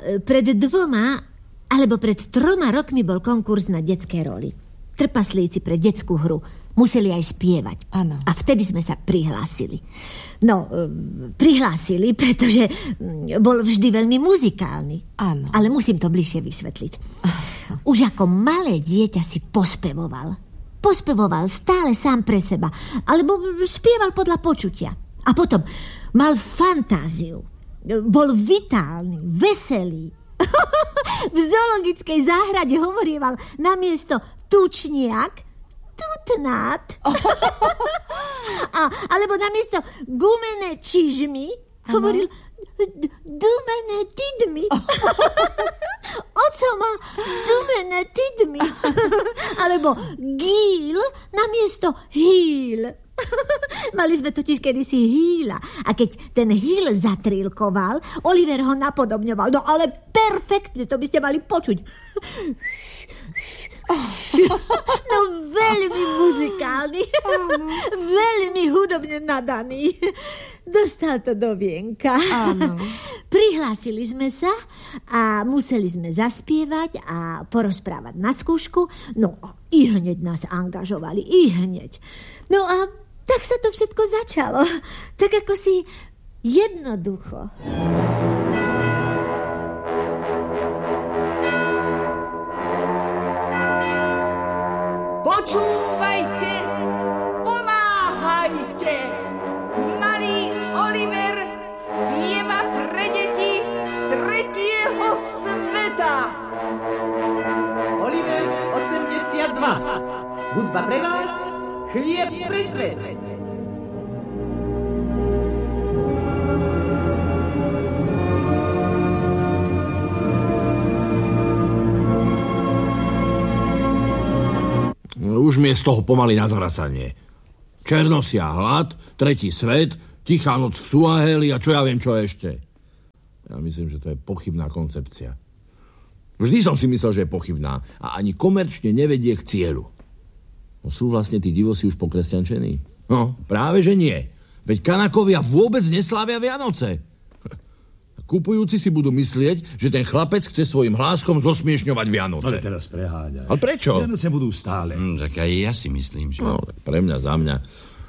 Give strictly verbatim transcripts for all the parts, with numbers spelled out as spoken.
pred dvoma alebo pred troma rokmi bol konkurs na detské roli. Trpaslíci pre detskú hru museli aj spievať. Áno. A vtedy sme sa prihlásili. No, prihlásili, pretože bol vždy veľmi muzikálny. Áno. Ale musím to bližšie vysvetliť. Už ako malé dieťa si pospevoval. Pospevoval stále sám pre seba. Alebo spieval podľa počutia. A potom mal fantáziu. Bol vitálny, veselý. V zoologickej záhrade hovorieval namiesto tučniak tutnát. A, alebo namiesto gumené čižmy hovoril dumené tidmy. Oco má dumené tidmy. Alebo gíl namiesto hýl. Mali sme totiž kedysi hýla. A keď ten hýl zatrilkoval, Oliver ho napodobňoval. No ale perfektne, to by ste mali počuť. No veľmi muzikálny. Veľmi hudobne nadaný. Dostal to do vienka. Áno. Prihlásili sme sa a museli sme zaspievať a porozprávať na skúšku. No i hneď nás angažovali. I hneď. No a tak sa to všetko začalo. Tak ako si jednoducho. Počúvajte, pomáhajte. Malý Oliver spieva pre deti tretieho sveta. Oliver osemdesiatdva. Hudba pre vás, chlieb pre svet. Už mi je z toho pomaly na zvracanie. Černosia hlad, tretí svet, tichá noc v Suaheli a čo ja viem, čo ešte. Ja myslím, že to je pochybná koncepcia. Vždy som si myslel, že je pochybná a ani komerčne nevedie k cieľu. No sú vlastne tí divosi už pokresťančení? No, práve že nie. Veď Kanakovia vôbec neslávia Vianoce. Kupujúci si budú myslieť, že ten chlapec chce svojim hláskom zosmiešňovať Vianoce. Ale teraz preháňaj. Ale prečo? Vianoce budú stále. Mm, tak aj ja si myslím, že... No, pre mňa, za mňa.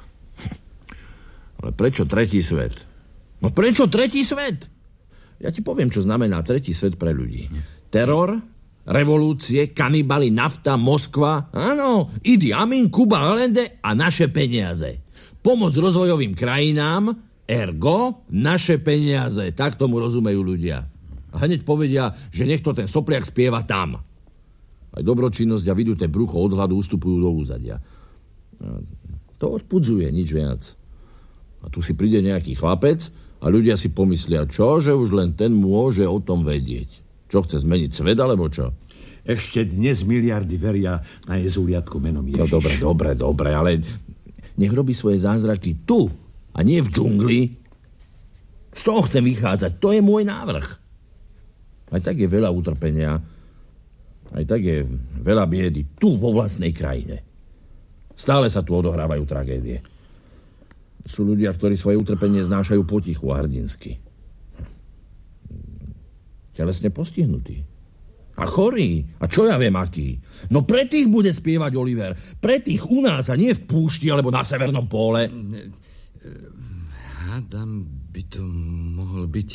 Ale prečo tretí svet? No prečo tretí svet? Ja ti poviem, čo znamená tretí svet pre ľudí. Teror, revolúcie, kanibali, nafta, Moskva, áno, Idi Amin, Kuba Allende a naše peniaze. Pomoc rozvojovým krajinám, ergo, naše peniaze. Tak tomu rozumejú ľudia. A hneď povedia, že nech to ten sopliak spieva tam. Aj dobročinnosť a vyduté brucho od hladu ustupujú do úzadia. To odpudzuje, nič viac. A tu si príde nejaký chlapec a ľudia si pomyslia, čo, že už len ten môže o tom vedieť. Čo, chce zmeniť svet, alebo čo? Ešte dnes miliardy veria na jezuliatku menom Ježiš. No dobre, dobre, dobre, ale nech robí svoje zázraky tu, a nie v džungli. Z toho chcem vychádzať. To je môj návrh. Aj tak je veľa utrpenia. Aj tak je veľa biedy. Tu, vo vlastnej krajine. Stále sa tu odohrávajú tragédie. Sú ľudia, ktorí svoje utrpenie znášajú potichu a hrdinsky. Telesne postihnutí. A chorí. A čo ja viem, aký. No pre tých bude spievať Oliver. Pre tých u nás a nie v púšti alebo na severnom póle. Hádam, by to mohol byť...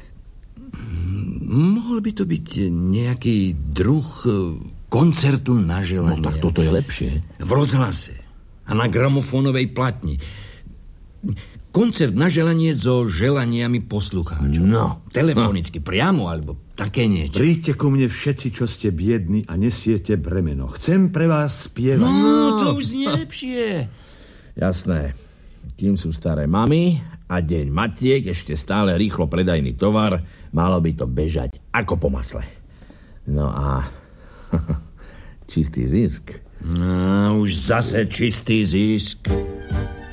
Mohol by to byť nejaký druh koncertu na želanie. No tak toto je lepšie. V rozhlase a na gramofónovej platni. Koncert na želanie so želaniami poslucháčov. No. Telefonicky, no. Priamo, alebo také niečo. Príďte ku mne všetci, čo ste biedni a nesiete bremeno. Chcem pre vás spievať. No, to už znie lepšie. Jasné. Kým sú staré mamy a deň matiek, ešte stále rýchlo predajný tovar, malo by to bežať ako po masle. No a čistý zisk. No, už zase čistý zisk.